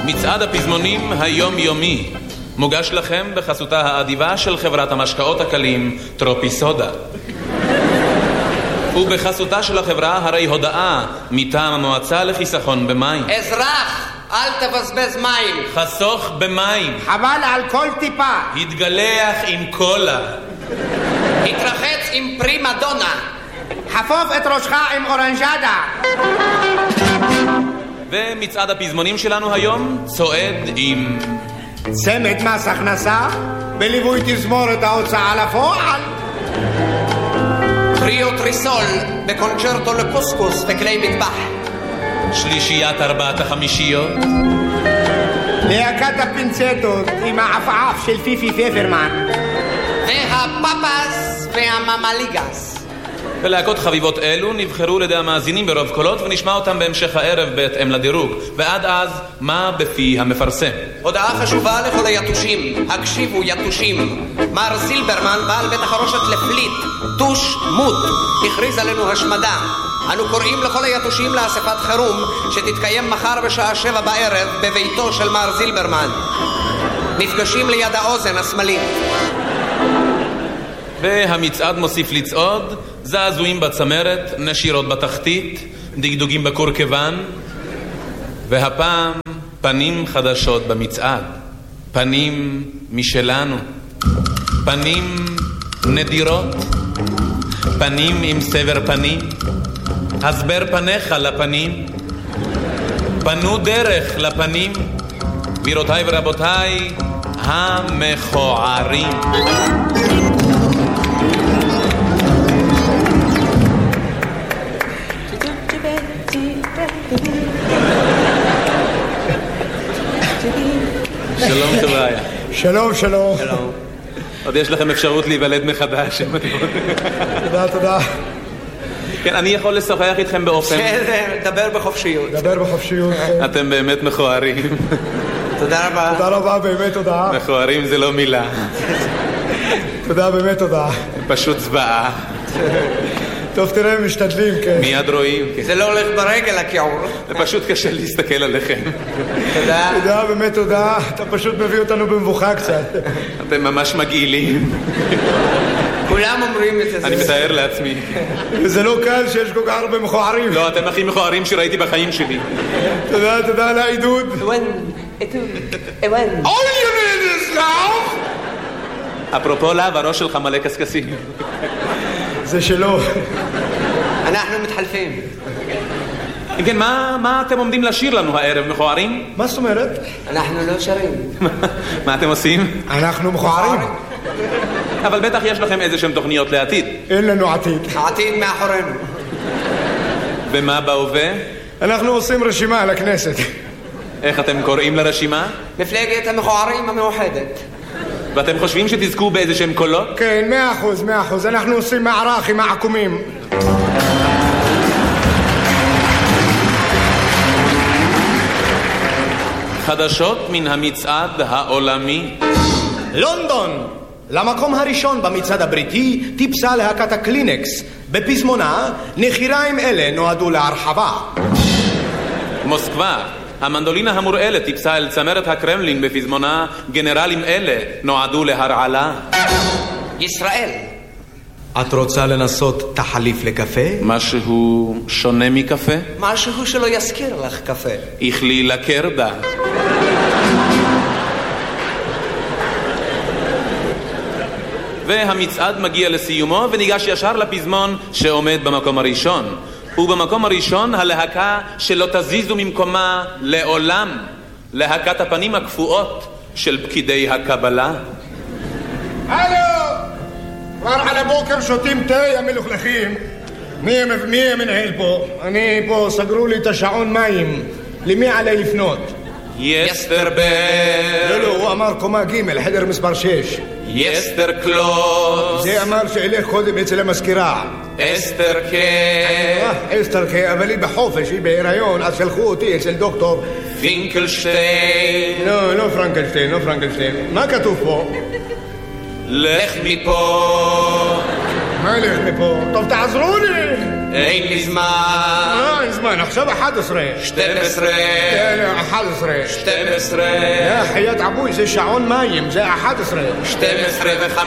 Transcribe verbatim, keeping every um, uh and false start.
מצעד הפזמונים היומיומי מוגש לכם בחסותה האדיבה של חברת המשקאות הקלים טרופיסודה. ובחסותה של החברה הרי הודעה מטעם המועצה לחיסכון במים. אזרח, אל תבזבז מים. חסוך במים. חבל על כל טיפה. התגלח עם קולה. התרחץ עם פרימה דונה. חפוף את ראשך עם אורנג'דה. ומצעד הפזמונים שלנו היום צועד עם צמד מס הכנסה בליווי תזמורת ההוצאה לפועל. טריו טריסול בקונצ'רטו לקוסקוס וכלי מטבח. שלישיית ארבעת החמישיות. להקת הפינצטות עם העפעף של פיפי פפרמן. והפפס והממליגס. ולהקות חביבות אלו נבחרו לידי המאזינים ברוב קולות, ונשמע אותם בהמשך הערב בהתאם לדירוג. ועד אז, מה בפי המפרסם? הודעה חשובה לכל היתושים. הקשיבו יתושים. מר זילברמן, בעל בית החרושת לפליט, טוש מוט, הכריז עלינו השמדה. אנו קוראים לכל היתושים לאספת חירום שתתקיים מחר בשעה שבע בערב בביתו של מר זילברמן. נפגשים ליד האוזן השמאלית. והמצעד מוסיף לצעוד, זעזועים בצמרת, נשירות בתחתית, דגדוגים בקורקבן, והפעם פנים חדשות במצעד. פנים משלנו, פנים נדירות, פנים עם סבר פנים, הסבר פניך לפנים, פנו דרך לפנים, גבירותיי ורבותיי המכוערים. שלום טוביה. שלום, שלום. עוד יש לכם אפשרות להיוולד מחדש. תודה, תודה. כן, אני יכול לשוחח איתכם באופן... דבר בחופשיות. דבר בחופשיות. אתם באמת מכוערים. תודה רבה. תודה רבה, באמת תודה. מכוערים זה לא מילה. תודה, באמת תודה. פשוט זוועה. טוב, תראה, משתדלים, כן. מיד רואים. זה לא הולך ברגל, הכיעור. זה פשוט קשה להסתכל עליכם. תודה. תודה, באמת תודה. אתה פשוט מביא אותנו במבוכה קצת. אתם ממש מגעילים. כולם אומרים את זה. אני מתאר לעצמי. וזה לא קל שיש כל כך הרבה מכוערים. לא, אתם הכי מכוערים שראיתי בחיים שלי. תודה, תודה על העידוד. All you need is love. אפרופו להב, הראש שלך מלא קסקסים. זה שלא. אנחנו מתחלפים. אם כן, מה, מה אתם עומדים לשיר לנו הערב, מכוערים? מה זאת אומרת? אנחנו לא שרים. מה אתם עושים? אנחנו מכוערים. אבל בטח יש לכם איזה שהם תוכניות לעתיד. אין לנו עתיד. העתיד מאחורינו. ומה בהווה? אנחנו עושים רשימה על הכנסת. איך אתם קוראים לרשימה? מפלגת המכוערים המאוחדת. ואתם חושבים שתזכו באיזה שהם קולות? כן, מאה אחוז, מאה אחוז. אנחנו עושים מערך עם העקומים. חדשות מן המצעד העולמי. לונדון, למקום הראשון במצעד הבריטי טיפסה להקת הקלינקס. בפזמונה, נחיריים אלה נועדו להרחבה. מוסקבה, המנדולינה המורעלת טיפסה אל צמרת הקרמלין בפזמונה, גנרלים אלה נועדו להרעלה. ישראל, את רוצה לנסות תחליף לקפה? משהו שונה מקפה? משהו שלא יזכיר לך קפה. איכלי לקרדה. והמצעד מגיע לסיומו וניגש ישר לפזמון שעומד במקום הראשון. ובמקום הראשון הלהקה שלא תזיזו ממקומה לעולם, להקת הפנים הקפואות של פקידי הקבלה. הלו! כבר על הבוקר שותים תה המלוכלכים. מי, מי המנהל פה? אני פה, סגרו לי את השעון מים. למי עלי לפנות? יסטרבר. לא, לא, הוא אמר קומה ג' חדר מספר שש. יסטר קלוס. זה אמר שאלך קודם אצל המזכירה. אסתר קה. אסתר קה, אבל היא בחופש, היא בהיריון, אז שלחו אותי אצל דוקטור פינקלשטיין. לא, לא פרנקלשטיין, לא פרנקלשטיין. מה כתוב פה? לך מפה. מה לך מפה? טוב, תעזרו לי. אין לי זמן. אה, אין זמן, עכשיו אחת עשרה. שתים עשרה. אחת אחד עשרה. שתים עשרה. יא חיית אבוי, זה שעון מים, זה אחת עשרה. שתים עשרה וחמש